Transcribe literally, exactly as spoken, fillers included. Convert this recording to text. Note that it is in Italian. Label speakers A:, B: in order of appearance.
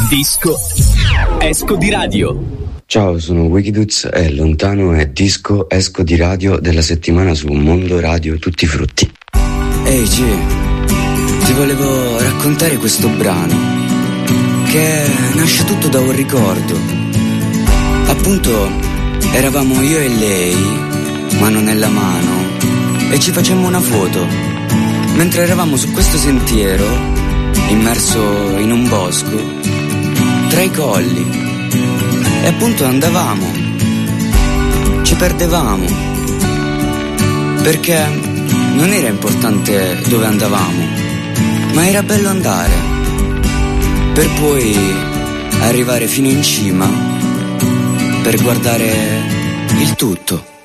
A: Disco Esco di Radio.
B: Ciao, sono Wikiduz e Lontano è Disco Esco di Radio della settimana su Mondo Radio Tutti Frutti.
C: Ehi G, ti volevo raccontare questo brano che nasce tutto da un ricordo. Appunto eravamo io e lei, mano nella mano, e ci facemmo una foto mentre eravamo su questo sentiero immerso in un bosco tra i colli. E appunto andavamo, ci perdevamo, perché non era importante dove andavamo, ma era bello andare, per poi arrivare fino in cima, per guardare il tutto.